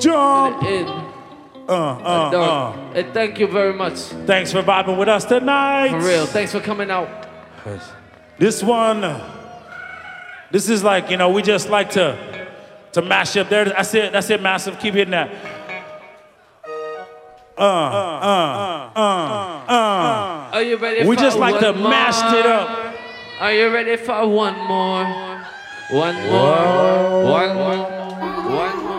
Jump. In. Hey, thank you very much. Thanks for vibing with us tonight. For real. Thanks for coming out. This one, this is like, you know, we just like to mash up there. That's it, Massive. Keep hitting that. Are you ready We for just like to one more? mash it up. Are you ready for one more? One more. One more. One more.